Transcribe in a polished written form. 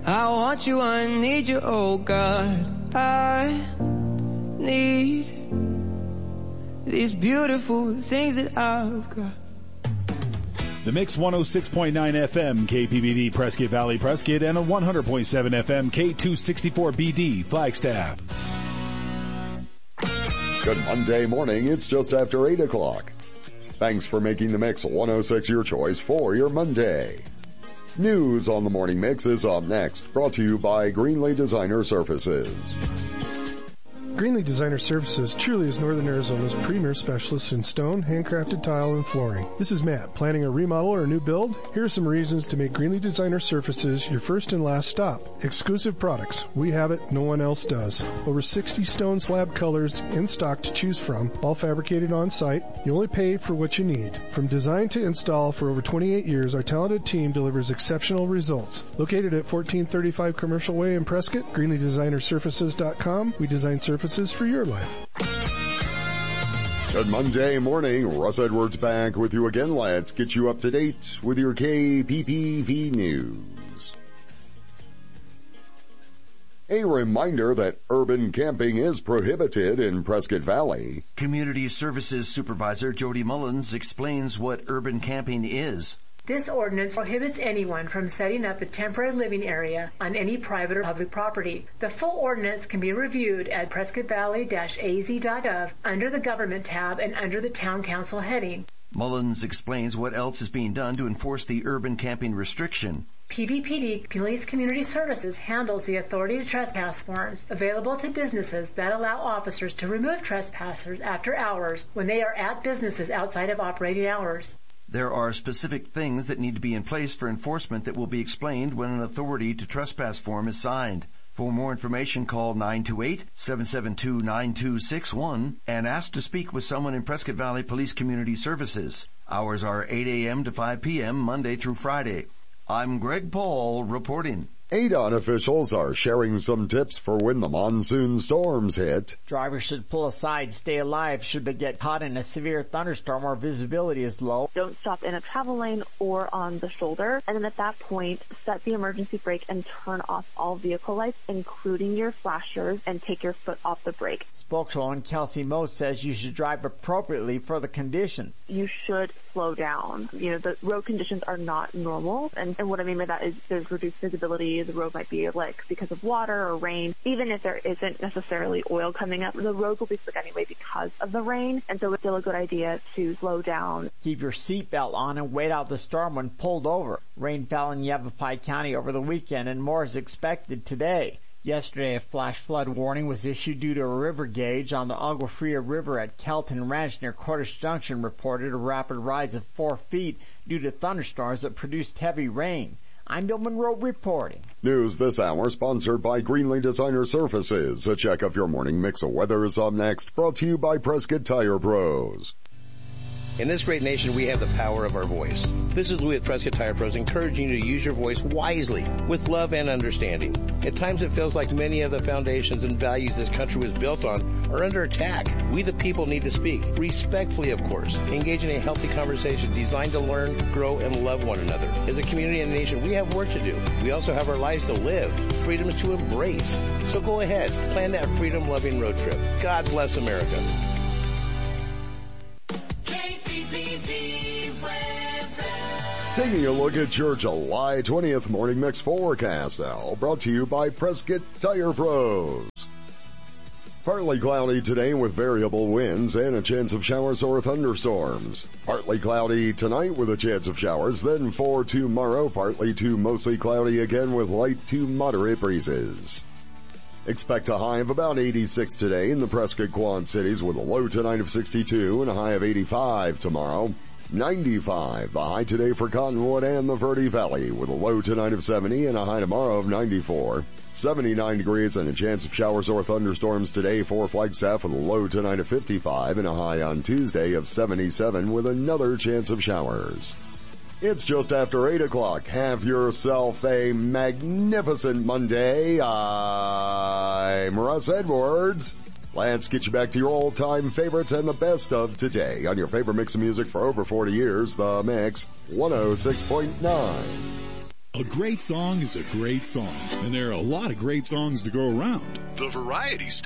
I want you, I need you, oh God. I need these beautiful things that I've got. The Mix 106.9 FM KPBD Prescott Valley Prescott and a 100.7 FM K264BD Flagstaff. Good Monday morning. It's just after 8 o'clock. Thanks for making the Mix 106 your choice for your Monday. News on the Morning Mix is up next, brought to you by Greenlee Designer Services. Greenlee Designer Services truly is Northern Arizona's premier specialist in stone, handcrafted tile, and flooring. This is Matt. Planning a remodel or a new build? Here are some reasons to make Greenlee Designer Services your first and last stop. Exclusive products. We have it. No one else does. Over 60 stone slab colors in stock to choose from, all fabricated on site. You only pay for what you need. From design to install for over 28 years, our talented team delivers exceptional results. Located at 1435 Commercial Way in Prescott, GreenleeDesignerSurfaces.com. We design surfaces for your life. Good Monday morning. Russ Edwards back with you again. Let's get you up to date with your KPPV news. A reminder that urban camping is prohibited in Prescott Valley. Community Services Supervisor Jody Mullins explains what urban camping is. This ordinance prohibits anyone from setting up a temporary living area on any private or public property. The full ordinance can be reviewed at prescottvalley-az.gov under the Government tab and under the Town Council heading. Mullins explains what else is being done to enforce the urban camping restriction. PVPD, Police Community Services, handles the authority to trespass forms available to businesses that allow officers to remove trespassers after hours when they are at businesses outside of operating hours. There are specific things that need to be in place for enforcement that will be explained when an authority to trespass form is signed. For more information, call 928-772-9261 and ask to speak with someone in Prescott Valley Police Community Services. Hours are 8 a.m. to 5 p.m. Monday through Friday. I'm Greg Paul reporting. ADOT officials are sharing some tips for when the monsoon storms hit. Drivers should pull aside, stay alive should they get caught in a severe thunderstorm or visibility is low. Don't stop in a travel lane or on the shoulder. And then at that point, set the emergency brake and turn off all vehicle lights, including your flashers, and take your foot off the brake. Spokeswoman Kelsey Moe says you should drive appropriately for the conditions. You should slow down. The road conditions are not normal. And what I mean by that is there's reduced visibility. The road might be because of water or rain. Even if there isn't necessarily oil coming up, the road will be slick anyway because of the rain. And so it's still a good idea to slow down. Keep your seatbelt on and wait out the storm when pulled over. Rain fell in Yavapai County over the weekend and more is expected today. Yesterday, a flash flood warning was issued due to a river gauge on the Agua Fria River at Kelton Ranch near Cordes Junction reported a rapid rise of 4 feet due to thunderstorms that produced heavy rain. I'm Bill Monroe reporting. News this hour sponsored by Greenlee Designer Services. A check of your morning mix of weather is up next, brought to you by Prescott Tire Pros. In this great nation, we have the power of our voice. This is Louis at Prescott Tire Pros, encouraging you to use your voice wisely, with love and understanding. At times it feels like many of the foundations and values this country was built on are under attack. We the people need to speak, respectfully of course, engage in a healthy conversation designed to learn, grow, and love one another. As a community and a nation, we have work to do. We also have our lives to live, freedom to embrace. So go ahead, plan that freedom-loving road trip. God bless America. Taking a look at your July 20th morning mix forecast now, brought to you by Prescott Tire Pros. Partly cloudy today with variable winds and a chance of showers or thunderstorms. Partly cloudy tonight with a chance of showers, then for tomorrow, partly to mostly cloudy again with light to moderate breezes. Expect a high of about 86 today in the Prescott Quad Cities with a low tonight of 62 and a high of 85 tomorrow. 95, the high today for Cottonwood and the Verde Valley with a low tonight of 70 and a high tomorrow of 94. 79 degrees and a chance of showers or thunderstorms today for Flagstaff with a low tonight of 55 and a high on Tuesday of 77 with another chance of showers. It's just after 8 o'clock. Have yourself a magnificent Monday. I'm Russ Edwards. Let's get you back to your all-time favorites and the best of today on your favorite mix of music for over 40 years, The Mix 106.9. A great song is a great song, and there are a lot of great songs to go around. The Variety Scoop